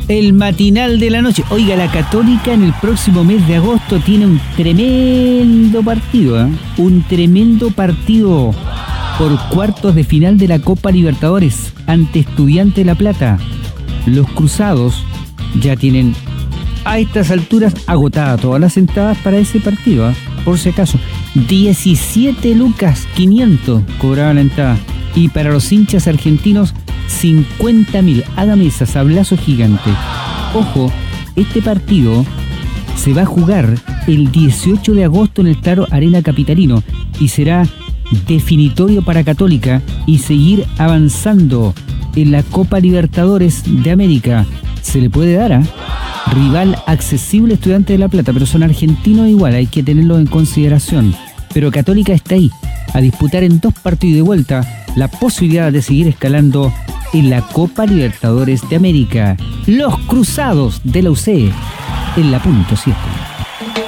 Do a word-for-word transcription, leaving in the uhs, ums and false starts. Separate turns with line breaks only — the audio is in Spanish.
el matinal de la noche. Oiga, la Católica en el próximo mes de agosto tiene un tremendo partido, ¿eh? Un tremendo partido por cuartos de final de la Copa Libertadores ante Estudiantes de La Plata. Los Cruzados ya tienen a estas alturas agotadas todas las entradas para ese partido, ¿eh? Por si acaso, diecisiete lucas quinientos cobraba la entrada. Y para los hinchas argentinos, cincuenta mil. Hágame esa, sablazo gigante. Ojo, este partido se va a jugar el dieciocho de agosto en el Claro Arena Capitalino y será definitorio para Católica y seguir avanzando en la Copa Libertadores de América. Se le puede dar a rival accesible Estudiantes de La Plata, pero son argentinos igual, hay que tenerlo en consideración. Pero Católica está ahí, a disputar en dos partidos de vuelta la posibilidad de seguir escalando en la Copa Libertadores de América. Los Cruzados de la U C en la punto siete.